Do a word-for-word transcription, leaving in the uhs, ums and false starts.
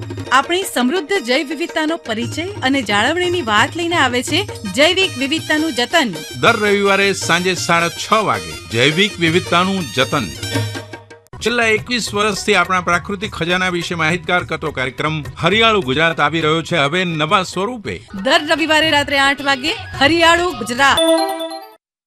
આપણી સમૃદ્ધ જૈવ વિવિધતાનો પરિચય અને જાળવણીની વાત લઈને આવે છે જૈવિક વિવિધતાનું જતન. દર રવિવારે સાંજે સાડા છ વાગે જૈવિક વિવિધતાનું જતન. છેલ્લા એકવીસ વર્ષથી આપણા પ્રાકૃતિક ખજાના વિશે માહિતગાર કરતો કાર્યક્રમ હરિયાળું ગુજરાત આવી રહ્યો છે હવે નવા સ્વરૂપે. દર રવિવારે રાત્રે આઠ વાગે હરિયાળું ગુજરાત.